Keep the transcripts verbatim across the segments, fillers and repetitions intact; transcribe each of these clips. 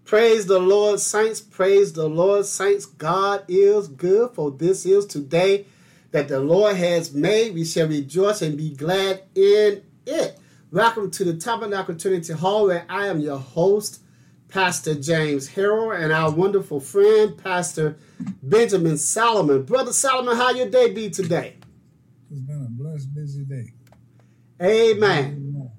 Praise the Lord, saints. Praise the Lord, saints. God is good, for this is today that the Lord has made. We shall rejoice and be glad in it. Welcome to the Tabernacle Trinity Hall, where I am your host, Pastor James Harrell, and our wonderful friend, Pastor Benjamin Solomon. Brother Solomon, how your day be today? It's been a blessed, busy day. Amen.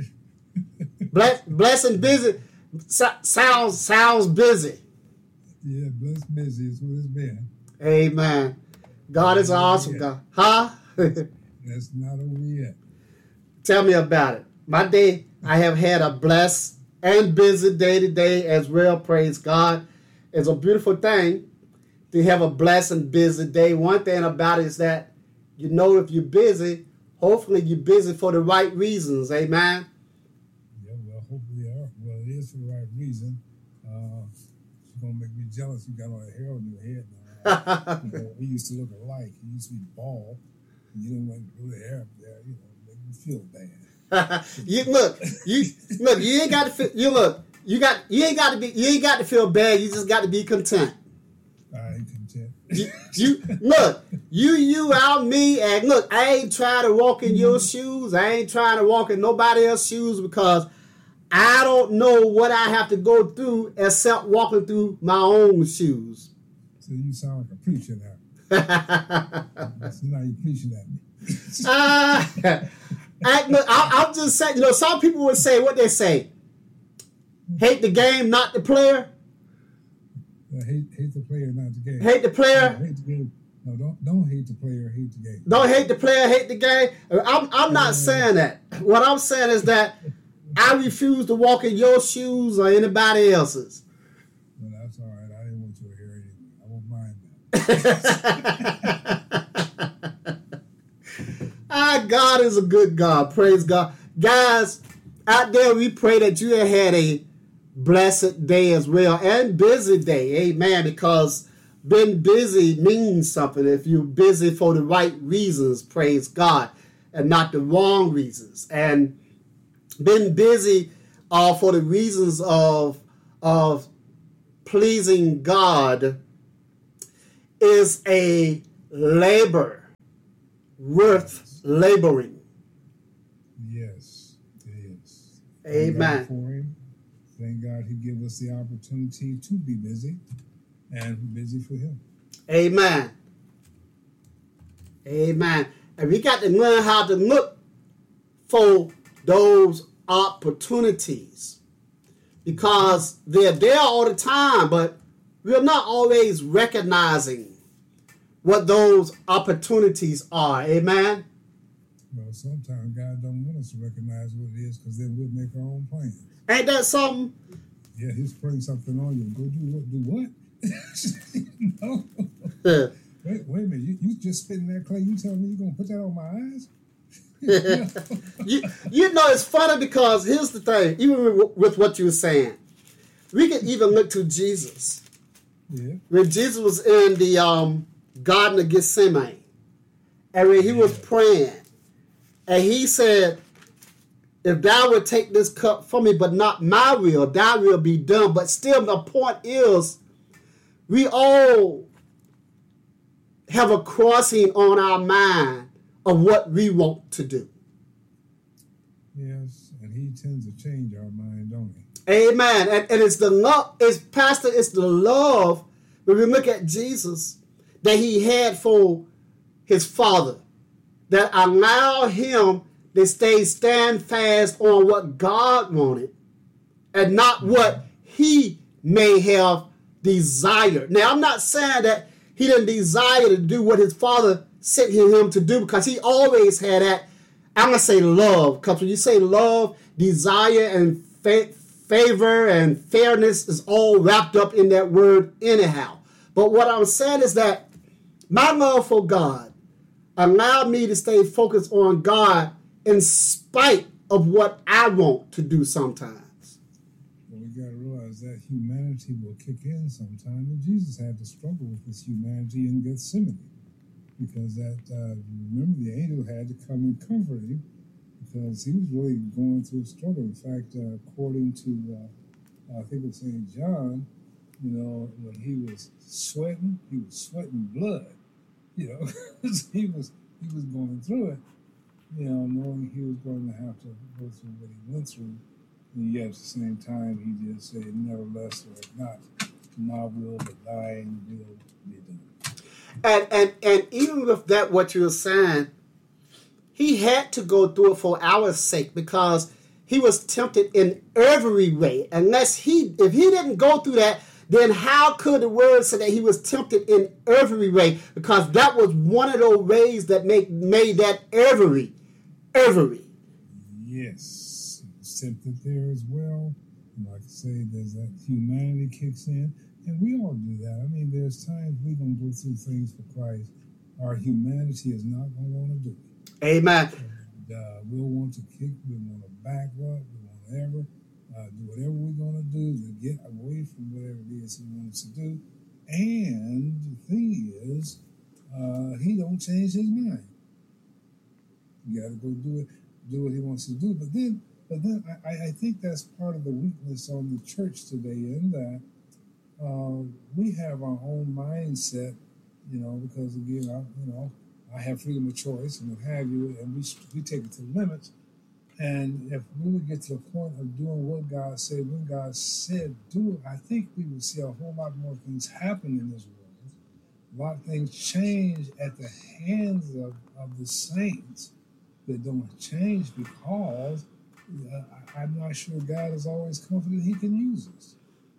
Bless, blessed and busy. So, sounds sounds busy. Yeah, blessed, busy is what it's been. Amen. God is awesome, God. Huh? That's not over yet. Tell me about it. My day, I have had a blessed and busy day today as well. Praise God. It's a beautiful thing to have a blessed and busy day. One thing about it is that, you know, if you're busy, hopefully you're busy for the right reasons. Amen. Yeah, well, hopefully, uh, well, it is for the right reason. Uh, it's going to make me jealous. You got all that hair on your head now. You know, we used to look alike. You used to be bald. And you didn't want to grow the hair up there. You know, make me feel bad. you look, you look. You ain't got to feel. You look. You got. You ain't got to be. You ain't got to feel bad. You just got to be content. I ain't content. you, you look. You, you, out me, and look. I ain't trying to walk in your shoes. I ain't trying to walk in nobody else's shoes because I don't know what I have to go through except walking through my own shoes. So you sound like a preacher now. So now you're preaching at me. uh, I, look, I, I'm just saying, you know, some people would say what they say. Hate the game, not the player. Uh, hate, hate the player, not the game. Hate the player. No, hate the game. No, don't don't hate the player, hate the game. Don't hate the player, hate the game. I'm I'm not uh, saying that. What I'm saying is that I refuse to walk in your shoes or anybody else's. Well, that's all right. I didn't want you to hear anything. I won't mind that. Ah, God is a good God. Praise God. Guys, out there, we pray that you have had a blessed day as well and busy day. Amen. Because being busy means something. If you're busy for the right reasons, praise God, and not the wrong reasons. And being busy uh, for the reasons of, of pleasing God is a labor worth laboring. Yes, it is. Amen. For him. Thank God he gave us the opportunity to be busy and busy for him. Amen. Amen. And we got to learn how to look for those opportunities because they're there all the time, but we're not always recognizing what those opportunities are. Amen. Well, sometimes God don't want us to recognize what it is because then we'll make our own plans. Ain't that something? Yeah, he's spraying something on you. Go do what? Do what? No. Yeah. Wait, wait a minute. You, you just spitting that clay. You telling me you're going to put that on my eyes? you, you know, it's funny because here's the thing. Even with, with what you were saying, we can even look to Jesus. Yeah. When Jesus was in the um, Garden of Gethsemane, and when he yeah. was praying, and he said, if thou would take this cup from me, but not my will, thy will be done. But still, the point is, we all have a crossing on our mind of what we want to do. Yes, and he tends to change our mind, don't he? Amen. And, and it's the love, it's Pastor, it's the love, when we look at Jesus, that he had for his Father, that allowed him to stay stand fast on what God wanted and not what he may have desired. Now, I'm not saying that he didn't desire to do what his Father sent him to do because he always had that, I'm going to say love, because when you say love, desire, and fa- favor and fairness is all wrapped up in that word anyhow. But what I'm saying is that my love for God allowed me to stay focused on God in spite of what I want to do sometimes. Well, we got to realize that humanity will kick in sometime, and Jesus had to struggle with this humanity in Gethsemane because that, uh, remember, the angel had to come and comfort him because he was really going through a struggle. In fact, uh, according to uh, I think it's Saint John, you know, when he was sweating, he was sweating blood, you know, he was he was going through it, you know, knowing he was going to have to go through what he went through, and yet at the same time he just said, nevertheless, or not my will, but thine will be done. And and and even with that, what you were saying, he had to go through it for our sake because he was tempted in every way. Unless he, if he didn't go through that, then how could the word say that he was tempted in every way? Because that was one of those ways that make made that every, every. Yes, he was tempted there as well. And like I say, there's that humanity kicks in, and we all do that. I mean, there's times we don't go through things for Christ. Our humanity is not going to want to do it. Amen. And, uh, we'll want to kick, we want to back up, we want to ever uh, do whatever we're going to do to get away from whatever it is he wants to do. And the thing is, uh, he don't change his mind. You got to go do it, do what he wants to do. But then, but then I, I think that's part of the weakness on the church today, in that uh, we have our own mindset, you know, because again, I, you know, I have freedom of choice and what have you, and we we take it to limits. And if we would get to the point of doing what God said, when God said do it, I think we would see a whole lot more things happen in this world. A lot of things change at the hands of, of the saints that don't change because uh, I'm not sure God is always confident he can use us.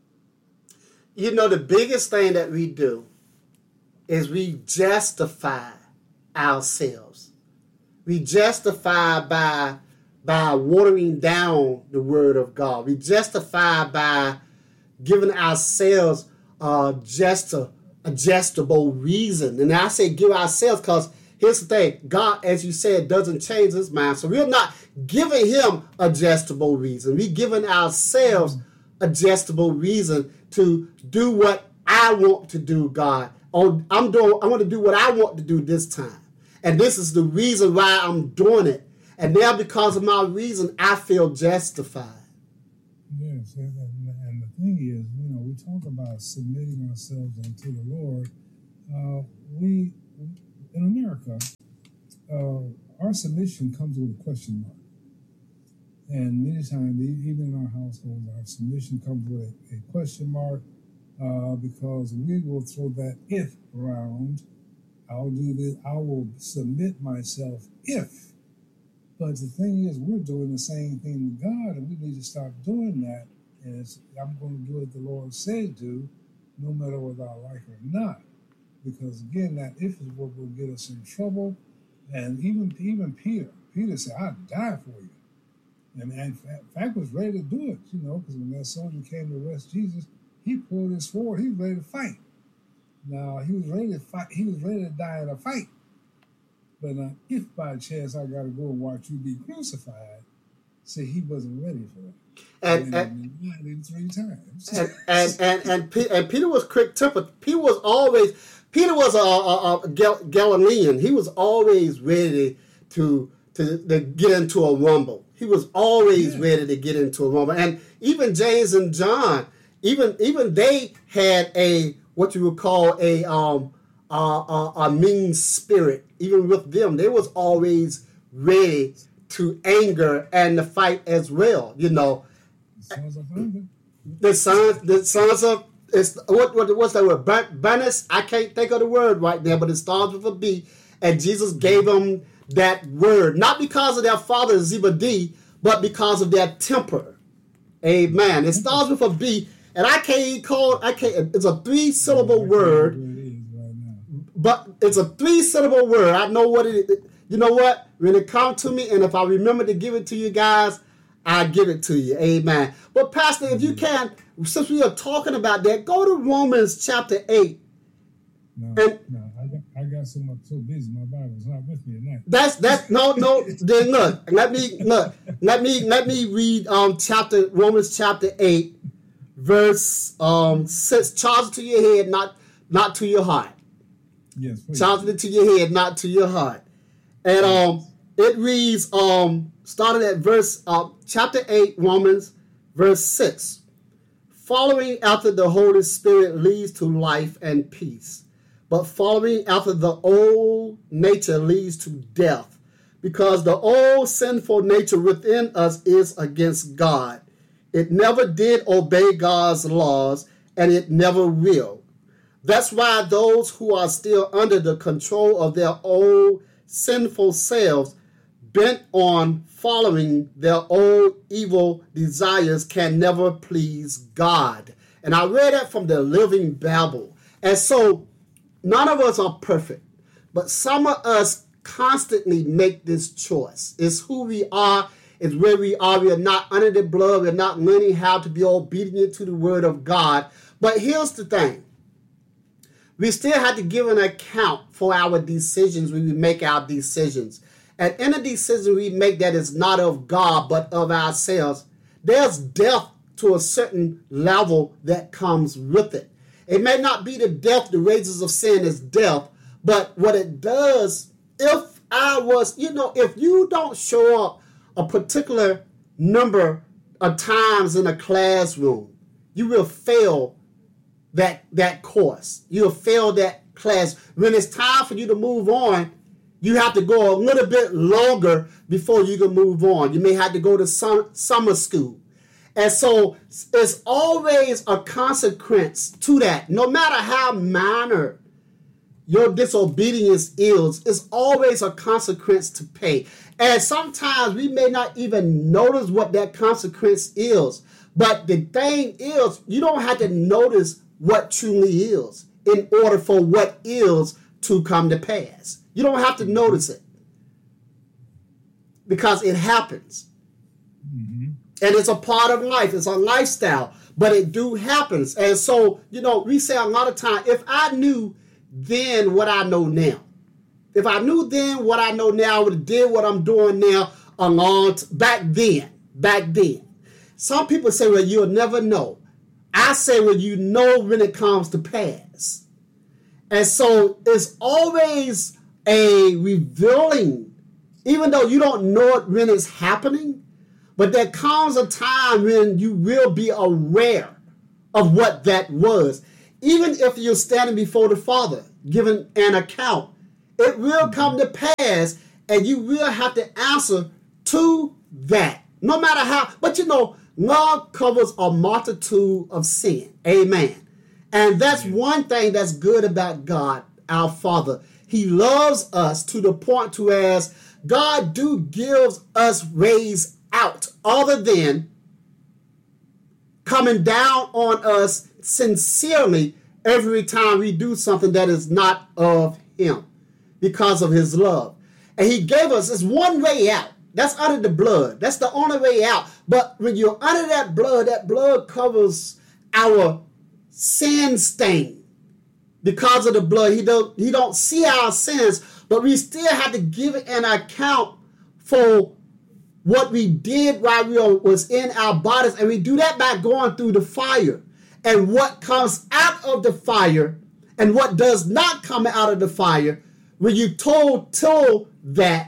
You know, the biggest thing that we do is we justify ourselves. We justify by by watering down the word of God. We justify by giving ourselves uh, just a adjustable reason. And I say give ourselves because here's the thing. God, as you said, doesn't change his mind. So we're not giving him adjustable reason. We're giving ourselves adjustable reason to do what I want to do, God. I'm doing, I want to do what I want to do this time. And this is the reason why I'm doing it. And now because of my reason, I feel justified. Yes, and, and the thing is, you know, we talk about submitting ourselves unto the Lord. Uh, we, in America, uh, our submission comes with a question mark. And many times, even in our households, our submission comes with a, a question mark uh, because we will throw that if around. I'll do this, I will submit myself if. But the thing is, we're doing the same thing with God, and we need to stop doing that. And it's, I'm going to do what the Lord said do, no matter whether I like it or not. Because again, that if is what will get us in trouble. And even even Peter, Peter said, "I'd die for you." And, and in fact, was ready to do it, you know, because when that soldier came to arrest Jesus, he pulled his sword. He was ready to fight. Now, he was ready to fight. He was ready to die in a fight. But uh, if by chance I got to go and watch you be crucified, see, he wasn't ready for that. And and, and, and three times. And and and, and, P- and Peter was quick-tempered. Peter was always Peter was a, a, a Gal- Galilean. He was always ready to, to to get into a rumble. He was always yeah. ready to get into a rumble. And even James and John, even even they had a what you would call a um a, a, a mean spirit. Even with them, they was always ready to anger and to fight as well. You know, the sons of hunger. The sons, the sons of it's what what what's that word? Banus. I can't think of the word right now, but it starts with a B. And Jesus gave them that word, not because of their father Zebedee, but because of their temper. Amen. It starts with a B, and I can't call. I can't. It's a three-syllable word, but it's a three-syllable word. I know what it is. You know what? When it comes to me, and if I remember to give it to you guys, I give it to you. Amen. But Pastor, if you can, since we are talking about that, go to Romans chapter eight. No, and, no, I got, I got so much so busy. My Bible's not with me tonight. That's that's no no. Then look, let me look. Let me let me read um chapter Romans chapter eight, verse um six. Charge it to your head, not not to your heart. Yes, please. Charge it to your head, not to your heart. And um, it reads um started at verse uh chapter eight, Romans, verse six. Following after the Holy Spirit leads to life and peace. But following after the old nature leads to death, because the old sinful nature within us is against God. It never did obey God's laws, and it never will. That's why those who are still under the control of their old sinful selves, bent on following their old evil desires, can never please God. And I read that from the Living Bible. And so none of us are perfect, but some of us constantly make this choice. It's who we are. It's where we are. We are not under the blood. We're not learning how to be obedient to the word of God. But here's the thing. We still have to give an account for our decisions when we make our decisions. And any decision we make that is not of God but of ourselves, there's death to a certain level that comes with it. It may not be the death, the wages of sin is death, but what it does, if I was, you know, if you don't show up a particular number of times in a classroom, you will fail that, that course. You'll fail that class. When it's time for you to move on, you have to go a little bit longer before you can move on. You may have to go to some, summer school. And so it's always a consequence to that. No matter how minor your disobedience is, it's always a consequence to pay. And sometimes we may not even notice what that consequence is. But the thing is, you don't have to notice what truly is in order for what is to come to pass. You don't have to notice it because it happens. Mm-hmm. And it's a part of life. It's a lifestyle, but it do happens. And so, you know, we say a lot of time, if I knew then what I know now, if I knew then what I know now, I would have did what I'm doing now a long t- back then, back then. Some people say, well, you'll never know. I say, well, you know when it comes to pass. And so it's always a revealing, even though you don't know it when it's happening, but there comes a time when you will be aware of what that was. Even if you're standing before the Father, giving an account, it will come to pass and you will have to answer to that. No matter how, but you know, God covers a multitude of sin. Amen. And that's one thing that's good about God, our Father. He loves us to the point to as God do gives us ways out other than coming down on us sincerely every time we do something that is not of him because of his love. And he gave us this one way out. That's under the blood. That's the only way out. But when you're under that blood, that blood covers our sin stain. Because of the blood, he don't, he don't see our sins, but we still have to give an account for what we did while we were, was in our bodies. And we do that by going through the fire. And what comes out of the fire and what does not come out of the fire, when you told, told that,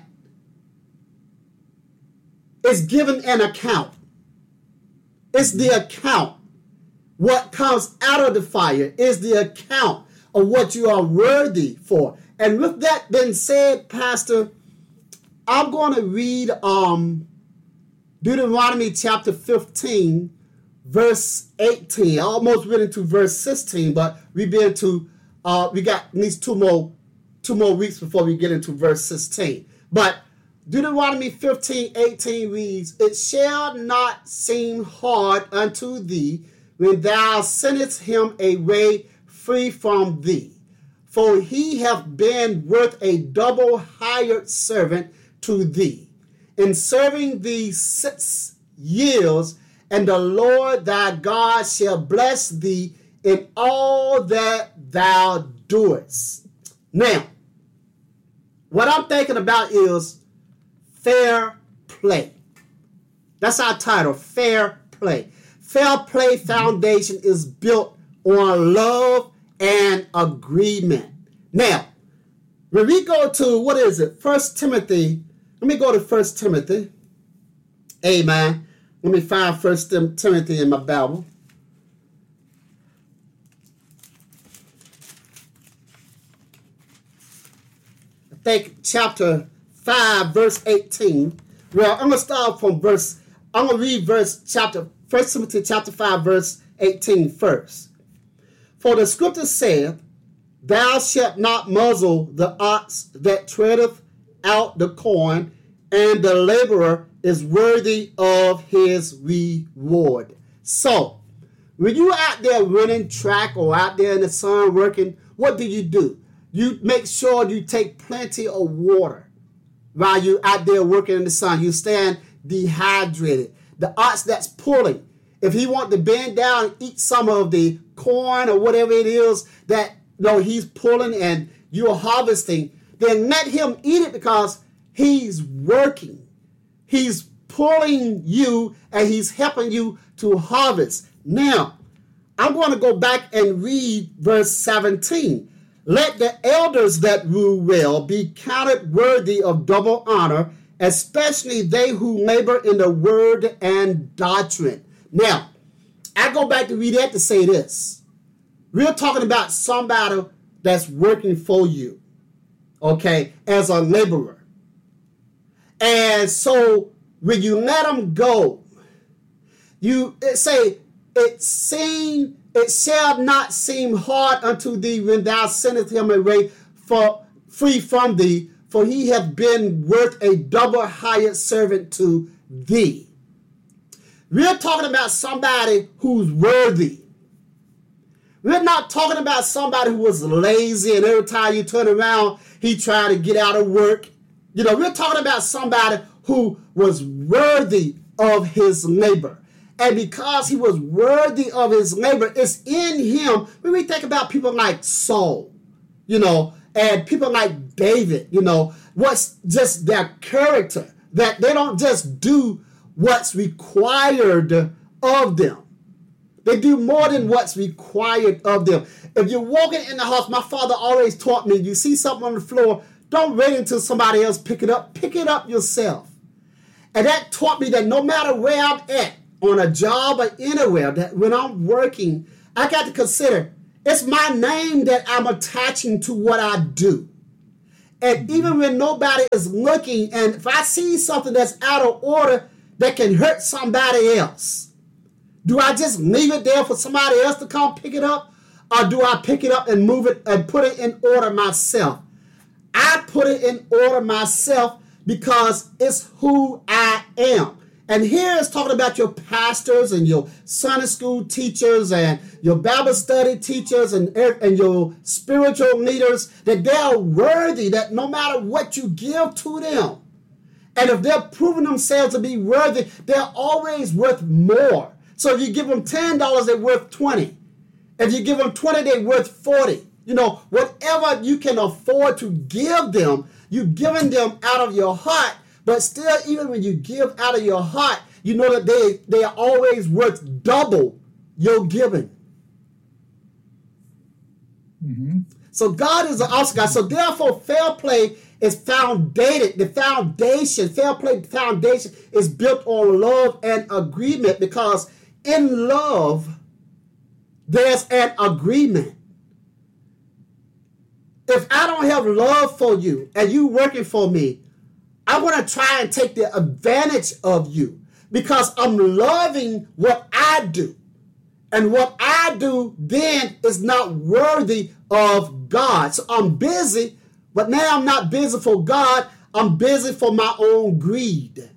is given an account. It's the account. What comes out of the fire is the account of what you are worthy for. And with that being said, Pastor, I'm going to read um, Deuteronomy chapter fifteen, verse eighteen. I almost went into verse sixteen, but we've been to, uh, we got at least two more, two more weeks before we get into verse sixteen. But Deuteronomy fifteen, eighteen reads, "It shall not seem hard unto thee when thou sendest him away free from thee. For he hath been worth a double hired servant to thee, in serving thee six years, and the Lord thy God shall bless thee in all that thou doest." Now, what I'm thinking about is fair play. That's our title, fair play. Fair play foundation is built on love and agreement. Now, when we go to, what is it? First Timothy. Let me go to First Timothy. Amen. Let me find First Timothy in my Bible. think chapter five, verse eighteen. Well, I'm gonna start from verse. I'm gonna read verse chapter First Timothy chapter five, verse eighteen first. For the scripture saith, "Thou shalt not muzzle the ox that treadeth out the corn, and the laborer is worthy of his reward." So, when you out there running track or out there in the sun working, what do you do? You make sure you take plenty of water while you're out there working in the sun. You stand dehydrated. The ox that's pulling, if he want to bend down and eat some of the corn or whatever it is that you know, he's pulling and you're harvesting, then let him eat it because he's working. He's pulling you and he's helping you to harvest. Now, I'm going to go back and read verse seventeen. Let the elders that rule well be counted worthy of double honor, especially they who labor in the word and doctrine. Now, I go back to read that to say this. We're talking about somebody that's working for you, okay, as a laborer. And so when you let them go, you it say, it seem it shall not seem hard unto thee when thou sendest him away for free from thee, for he hath been worth a double hired servant to thee. We're talking about somebody who's worthy. We're not talking about somebody who was lazy and every time you turn around, he tried to get out of work. You know, we're talking about somebody who was worthy of his labor. And because he was worthy of his labor, it's in him. When we think about people like Saul, you know, and people like David, you know, what's just their character, that they don't just do what's required of them. They do more than what's required of them. If you're walking in the house, my father always taught me, you see something on the floor, don't wait until somebody else pick it up. Pick it up yourself. And that taught me that no matter where I'm at, on a job or anywhere, that when I'm working, I got to consider it's my name that I'm attaching to what I do. And even when nobody is looking, and if I see something that's out of order that can hurt somebody else, do I just leave it there for somebody else to come pick it up? Or do I pick it up and move it and put it in order myself? I put it in order myself because it's who I am. And here it's talking about your pastors and your Sunday school teachers and your Bible study teachers and, and your spiritual leaders, that they are worthy, that no matter what you give to them, and if they're proving themselves to be worthy, they're always worth more. So if you give them ten dollars, they're worth twenty dollars. If you give them twenty dollars, they're worth forty dollars. You know, whatever you can afford to give them, you're giving them out of your heart. But still, even when you give out of your heart, you know that they, they are always worth double your giving. Mm-hmm. So God is an awesome God. So therefore, fair play is foundated. The foundation, fair play foundation is built on love and agreement, because in love, there's an agreement. If I don't have love for you and you working for me, I want to try and take the advantage of you because I'm loving what I do. And what I do then is not worthy of God. So I'm busy, but now I'm not busy for God. I'm busy for my own greed.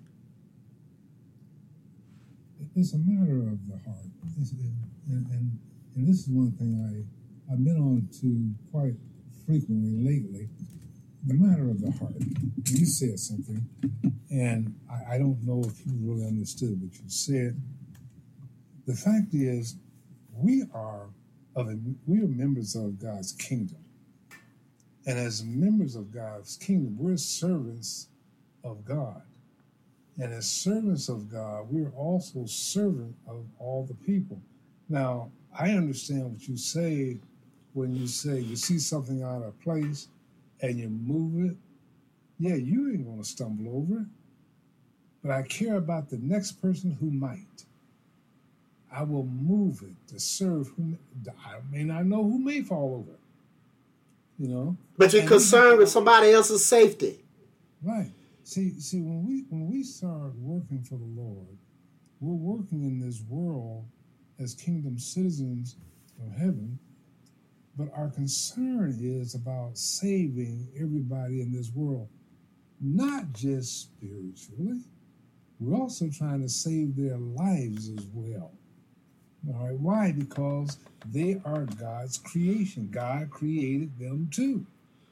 It's a matter of the heart. It's, and, and, and this is one thing I, I've been on to quite frequently lately. The matter of the heart. You said something, and I, I don't know if you really understood what you said. The fact is, we are of a, we are members of God's kingdom, and as members of God's kingdom, we're servants of God, and as servants of God, we're also servant of all the people. Now, I understand what you say when you say you see something out of place and you move it. Yeah, you ain't going to stumble over it. But I care about the next person who might. I will move it to serve whom I may not know who may fall over it. you know. But you're And concerned with somebody else's safety. Right. See, see, when we when we start working for the Lord, we're working in this world as kingdom citizens of heaven, but our concern is about saving everybody in this world, not just spiritually. We're also trying to save their lives as well. All right. Why? Because they are God's creation. God created them too.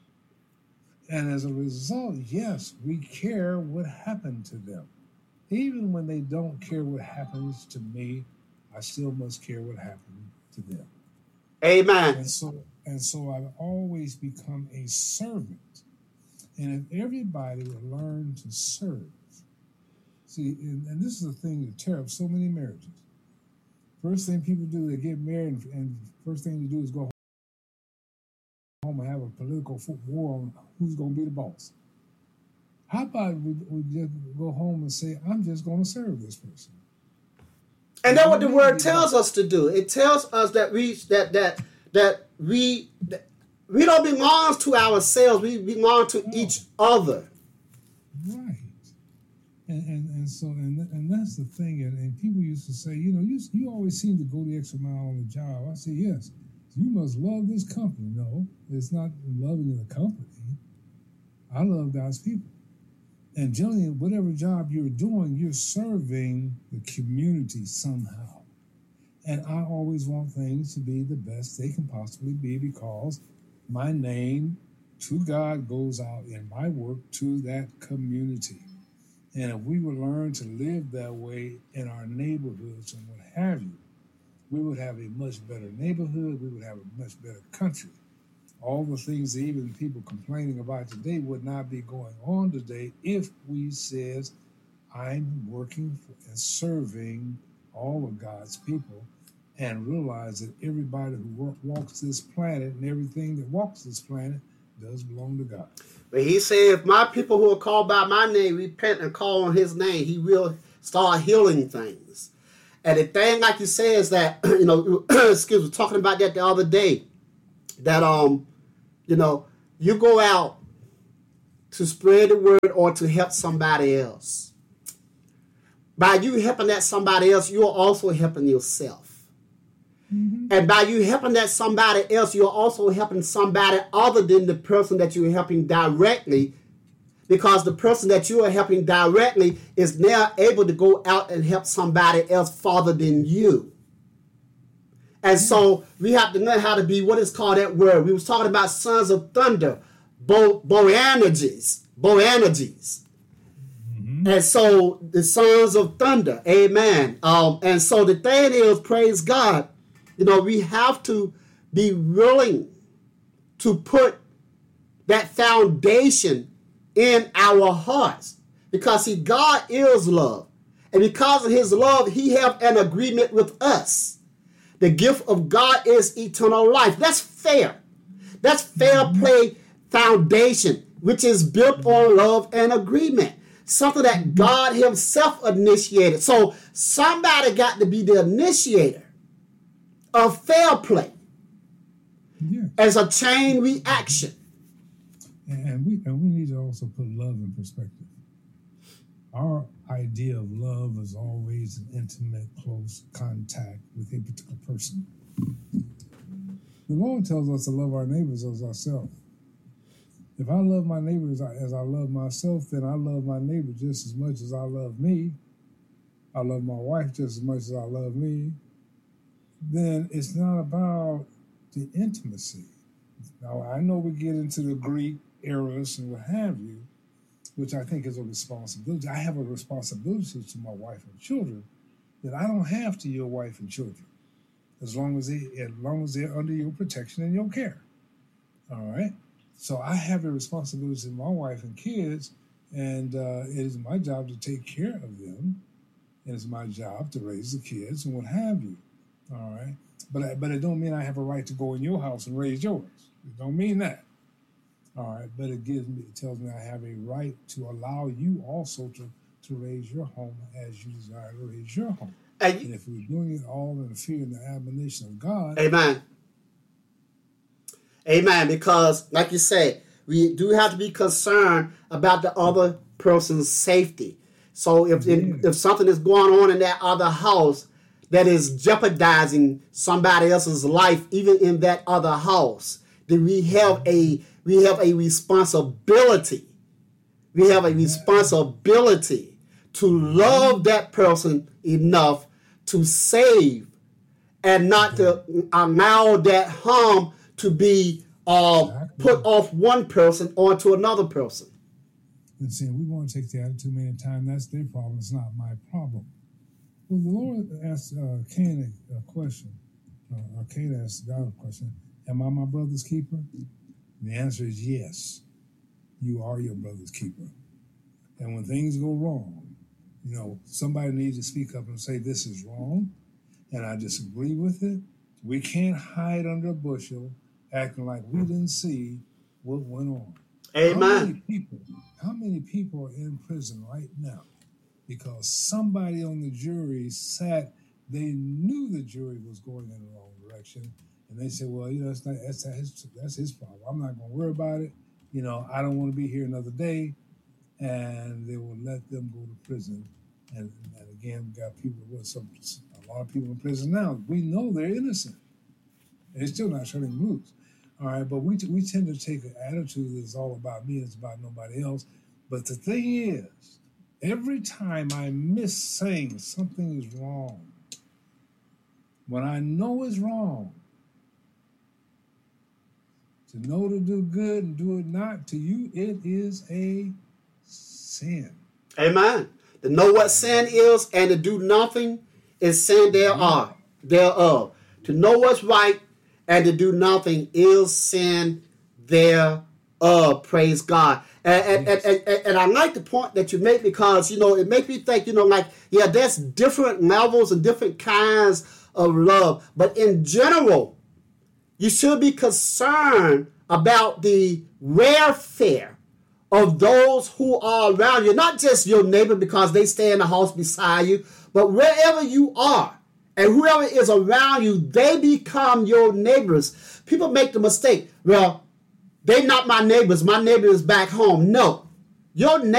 And as a result, yes, we care what happened to them. Even when they don't care what happens to me, I still must care what happened to them. Amen. And so, and so I've always become a servant. And if everybody would learn to serve, see, and, and this is the thing that tears up so many marriages. First thing people do, they get married, and, and first thing they do is go home and have a political war on who's going to be the boss. How about we, we just go home and say, I'm just going to serve this person? And that's what the word tells us to do. It tells us that we that that that we that we don't belong to ourselves. We belong to oh. each other. Right. And and, and so and and that's the thing. And, and people used to say, you know, you you always seem to go the extra mile on the job. I say, yes. You must love this company. No, it's not loving the company. I love God's people. And generally, whatever job you're doing, you're serving the community somehow. And I always want things to be the best they can possibly be, because my name to God goes out in my work to that community. And if we would learn to live that way in our neighborhoods and what have you, we would have a much better neighborhood. We would have a much better country. All the things that even people complaining about today would not be going on today if we says, I'm working for and serving all of God's people, and realize that everybody who walks this planet and everything that walks this planet does belong to God. But he said, if my people who are called by my name repent and call on his name, he will start healing things. And the thing, like you say, is that, you know, excuse me, talking about that the other day, that, um, you know, you go out to spread the word or to help somebody else. By you helping that somebody else, you're also helping yourself. Mm-hmm. And by you helping that somebody else, you're also helping somebody other than the person that you're helping directly, because the person that you are helping directly is now able to go out and help somebody else farther than you. And so we have to learn how to be, what is called that word? We was talking about sons of thunder, Bo, Boanerges, Boanerges. Mm-hmm. And so the sons of thunder, amen. Um, and so the thing is, praise God, you know, we have to be willing to put that foundation in our hearts, because see, God is love. And because of his love, he have an agreement with us. The gift of God is eternal life. That's fair. That's fair play foundation, which is built on love and agreement. Something that God himself initiated. So somebody got to be the initiator of fair play, yeah, as a chain reaction. And we and we need to also put love in perspective. Our idea of love is always an intimate, close contact with a particular person. The Lord tells us to love our neighbors as ourselves. If I love my neighbors as I love myself, then I love my neighbor just as much as I love me. I love my wife just as much as I love me. Then it's not about the intimacy. Now, I know we get into the Greek eras and what have you, which I think is a responsibility. I have a responsibility to my wife and children that I don't have to your wife and children, as long as they, as long as they're under your protection and your care. All right. So I have a responsibility to my wife and kids, and uh, it is my job to take care of them, and it's my job to raise the kids and what have you. All right. But I, but it don't mean I have a right to go in your house and raise yours. It don't mean that. All right, but it gives me, it tells me I have a right to allow you also to, to raise your home as you desire to raise your home. And, and if we're doing it all in the fear and the admonition of God, amen. Amen. Because, like you say, we do have to be concerned about the other person's safety. So if Yeah. in, if something is going on in that other house that is jeopardizing somebody else's life, even in that other house, then we have a we have a responsibility. We have a responsibility to love that person enough to save and not to allow that harm to be uh, put off one person onto another person. And saying we want to take the attitude many times, that's their problem, it's not my problem. Well, the Lord asked uh, Cain a, a question, uh, or Cain asked God a question, am I my brother's keeper? And the answer is yes, you are your brother's keeper. And when things go wrong, you know, somebody needs to speak up and say, this is wrong, and I disagree with it. We can't hide under a bushel acting like we didn't see what went on. Amen. How many people, how many people are in prison right now because somebody on the jury sat, they knew the jury was going in the wrong direction, and they said, well, you know, that's, not, that's, his, that's his problem. I'm not going to worry about it. You know, I don't want to be here another day. And they will let them go to prison. And, and again, we got people with some, a lot of people in prison now. We know they're innocent. And they're still not shutting them loose. All right, but we we tend to take an attitude that's all about me, it's about nobody else. But the thing is, every time I miss saying something is wrong, when I know it's wrong, to know to do good and do it not, to you it is a sin. Amen. To know what sin is and to do nothing is sin thereof. thereof. To know what's right and to do nothing is sin thereof. Praise God. And, and, Yes. and, and, and I like the point that you make because, you know, it makes me think, you know, like, yeah, there's different levels and different kinds of love. But in general, you should be concerned about the welfare of those who are around you, not just your neighbor because they stay in the house beside you, but wherever you are and whoever is around you, they become your neighbors. People make the mistake, well, they're not my neighbors. My neighbor is back home. No, your neighbor